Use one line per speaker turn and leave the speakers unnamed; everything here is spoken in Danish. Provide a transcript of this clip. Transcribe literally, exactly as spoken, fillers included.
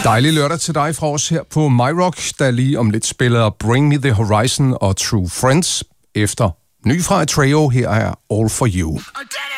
Dejlig lørdag til dig fra os her på MyRock, der lige om lidt spiller Bring Me The Horizon og True Friends. Efter ny fra Atreyu, her er All For You.